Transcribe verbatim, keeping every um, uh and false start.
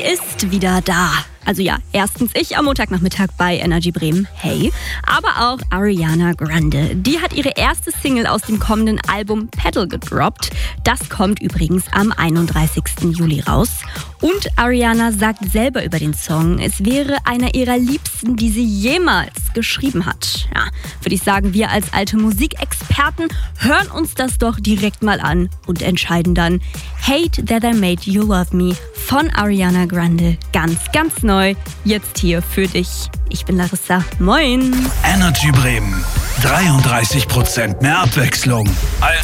ist wieder da. Also ja, erstens ich am Montagnachmittag bei Energy Bremen, hey. Aber auch Ariana Grande. Die hat ihre erste Single aus dem kommenden Album Pedal gedroppt. Das kommt übrigens am einunddreißigsten Juli raus. Und Ariana sagt selber über den Song, es wäre einer ihrer Liebsten, die sie jemals geschrieben hat. Ja, würde ich sagen, wir als alte Musikexperten hören uns das doch direkt mal an und entscheiden dann. Hate That I Made You Love Me von Ariana Grande. Ganz, ganz neu. Jetzt hier für dich. Ich bin Larissa. Moin. Energy Bremen. dreiunddreißig Prozent mehr Abwechslung als